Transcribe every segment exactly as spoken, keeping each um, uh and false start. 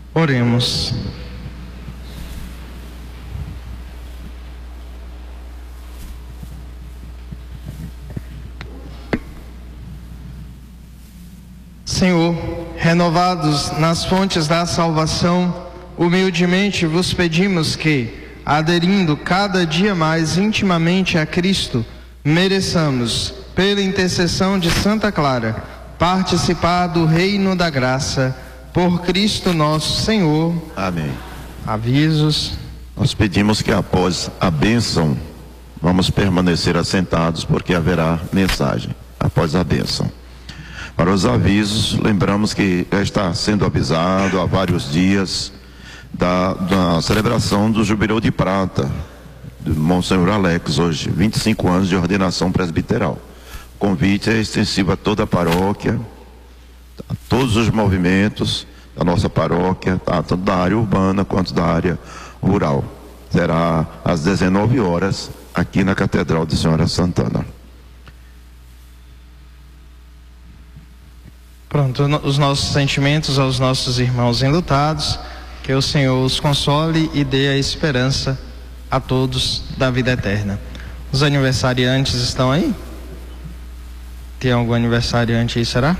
Oremos. Senhor, renovados nas fontes da salvação, humildemente vos pedimos que, aderindo cada dia mais intimamente a Cristo, mereçamos, pela intercessão de Santa Clara, participar do reino da graça, por Cristo nosso Senhor. Amém. Avisos. Nós pedimos que após a bênção, vamos permanecer assentados, porque haverá mensagem após a bênção. Para os avisos, lembramos que já está sendo avisado há vários dias da, da celebração do Jubileu de Prata do Monsenhor Alex, hoje, vinte e cinco anos de ordenação presbiteral. O convite é extensivo a toda a paróquia, a todos os movimentos da nossa paróquia, tanto da área urbana quanto da área rural. Será às dezenove horas, aqui na Catedral de Senhora Santana. Pronto, os nossos sentimentos aos nossos irmãos enlutados, que o Senhor os console e dê a esperança a todos da vida eterna. Os aniversariantes estão aí? Tem algum aniversariante aí, será?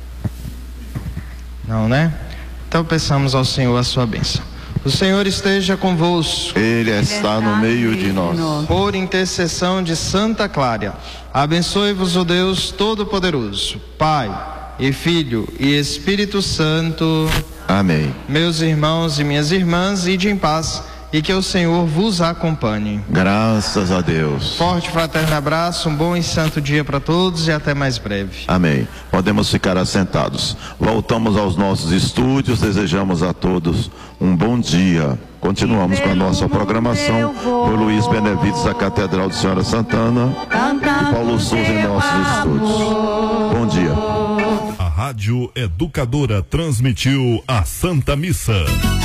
Não, né? Então peçamos ao Senhor a sua bênção. O Senhor esteja convosco. Ele está no meio de nós. Por intercessão de Santa Clara, abençoe-vos o Deus Todo-Poderoso, Pai e Filho e Espírito Santo. Amém. Meus irmãos e minhas irmãs, ide em paz e que o Senhor vos acompanhe. Graças a Deus. Forte fraterno abraço, um bom e santo dia para todos e até mais breve. Amém. Podemos ficar assentados. Voltamos aos nossos estúdios, desejamos a todos um bom dia. Continuamos com a nossa programação por Luiz Benevides, da Catedral de Senhora Santana, e Paulo Souza em nossos estúdios. Bom dia. A Rádio Educadora transmitiu a Santa Missa.